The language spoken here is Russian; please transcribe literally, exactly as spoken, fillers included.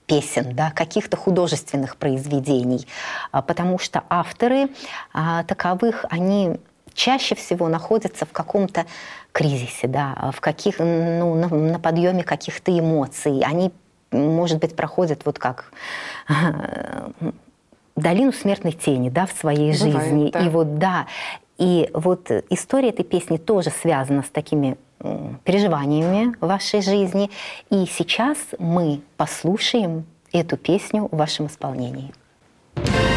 песен, да, каких-то художественных произведений, потому что авторы таковых, они чаще всего находятся в каком-то кризисе, да, в каких, ну, на, на подъеме каких-то эмоций. Они, может быть, проходят вот как долину смертной тени, да, в своей Бывает, жизни. Да. И вот, да, и вот история этой песни тоже связана с такими переживаниями в вашей жизни. И сейчас мы послушаем эту песню в вашем исполнении.